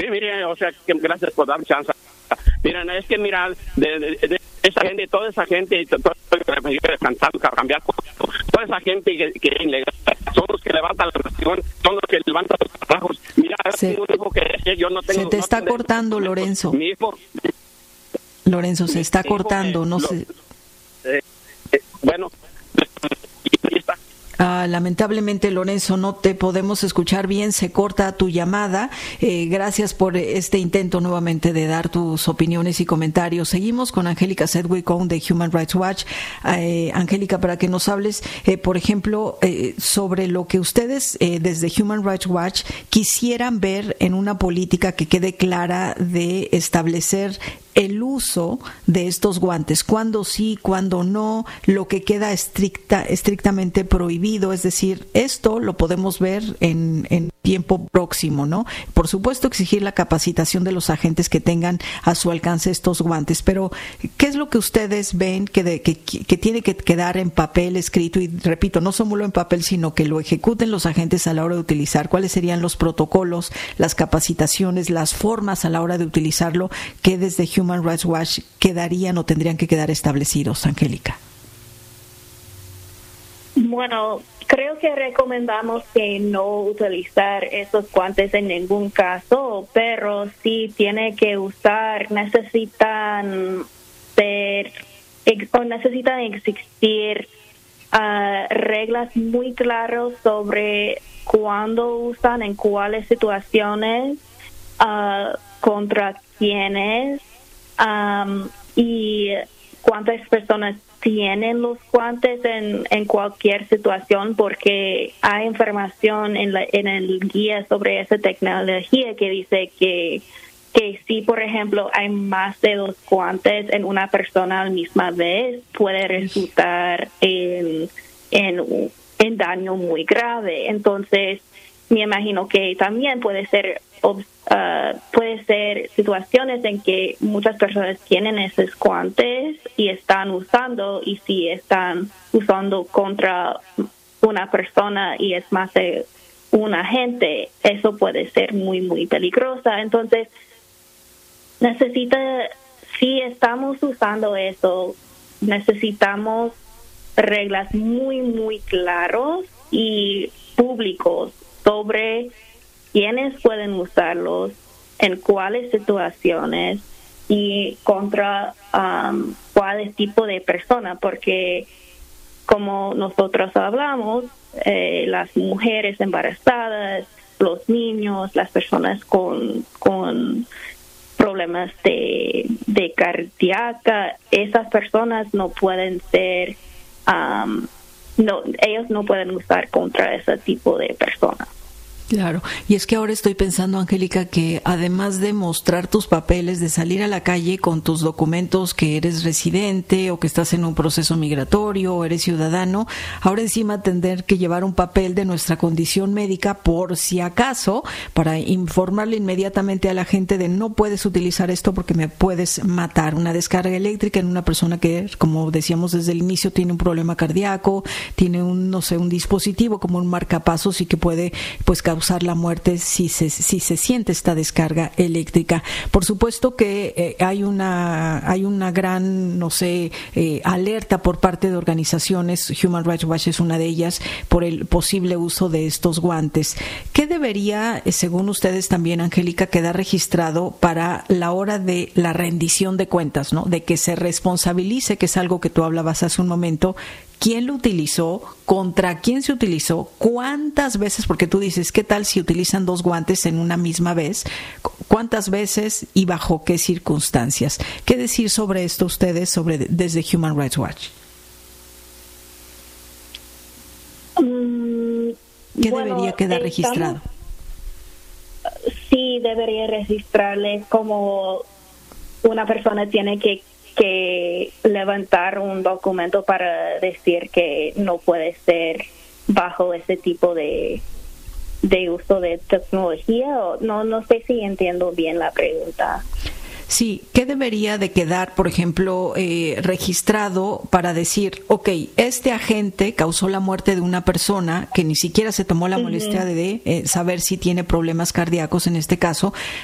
mire, o sea, que gracias por dar chance. Miren, es que mira, de esa gente, toda esa gente, cambiar, toda esa gente que es ilegal, son los que levantan la nación, son los que levantan los trabajos. Mira, tengo un hijo que yo no tengo. Se te está cortando, Lorenzo. Mi hijo. Lorenzo, se está cortando, no sé. Bueno. Lamentablemente, Lorenzo, no te podemos escuchar bien, se corta tu llamada. Gracias por este intento nuevamente de dar tus opiniones y comentarios. Seguimos con Angélica Sedgwick-Cohn de Human Rights Watch. Angélica, para que nos hables, por ejemplo, sobre lo que ustedes desde Human Rights Watch quisieran ver en una política que quede clara de establecer el uso de estos guantes, cuándo sí, cuándo no, lo que queda estrictamente prohibido, es decir, esto lo podemos ver en tiempo próximo, ¿no? Por supuesto, exigir la capacitación de los agentes que tengan a su alcance estos guantes, pero ¿qué es lo que ustedes ven que tiene que quedar en papel escrito? Y repito, no solo en papel, sino que lo ejecuten los agentes a la hora de utilizar. ¿Cuáles serían los protocolos, las capacitaciones, las formas a la hora de utilizarlo que desde Human Rights Watch quedarían o tendrían que quedar establecidos, Angélica? Bueno, creo que recomendamos que no utilizar esos guantes en ningún caso, pero si tiene que usar, necesitan existir reglas muy claras sobre cuándo usan, en cuáles situaciones, contra quiénes, y cuántas personas tienen los guantes en cualquier situación, porque hay información en el guía sobre esa tecnología que dice que si, por ejemplo, hay más de 2 guantes en una persona a la misma vez, puede resultar en daño muy grave. Entonces, me imagino que también puede ser situaciones en que muchas personas tienen esos guantes y están usando, y si están usando contra una persona y es más de un agente, eso puede ser muy, muy peligrosa. Entonces, si estamos usando eso, necesitamos reglas muy, muy claros y públicos sobre quiénes pueden usarlos, en cuáles situaciones y contra cuál tipo de persona, porque como nosotros hablamos, las mujeres embarazadas, los niños, las personas con problemas de cardíaca, esas personas no pueden ser, ellos no pueden usar contra ese tipo de personas. Claro, y es que ahora estoy pensando, Angélica, que además de mostrar tus papeles, de salir a la calle con tus documentos que eres residente o que estás en un proceso migratorio o eres ciudadano, ahora encima tener que llevar un papel de nuestra condición médica por si acaso, para informarle inmediatamente a la gente de no puedes utilizar esto porque me puedes matar. Una descarga eléctrica en una persona que, como decíamos desde el inicio, tiene un problema cardíaco, tiene un dispositivo como un marcapasos y que puede causar la muerte si se siente esta descarga eléctrica. Por supuesto que hay una gran, alerta por parte de organizaciones. Human Rights Watch es una de ellas por el posible uso de estos guantes. ¿Qué debería, según ustedes también, Angélica, quedar registrado para la hora de la rendición de cuentas, ¿no? De que se responsabilice, que es algo que tú hablabas hace un momento, quién lo utilizó, contra quién se utilizó, cuántas veces, porque tú dices, ¿qué tal si utilizan 2 guantes en una misma vez? ¿Cuántas veces y bajo qué circunstancias? ¿Qué decir sobre esto ustedes desde Human Rights Watch? ¿Qué debería quedar registrado? Sí, debería registrarle como una persona tiene que levantar un documento para decir que no puede ser bajo ese tipo de uso de tecnología. O no sé si entiendo bien la pregunta. Sí, ¿qué debería de quedar, por ejemplo, registrado para decir, este agente causó la muerte de una persona que ni siquiera se tomó la molestia de saber si tiene problemas cardíacos en este caso,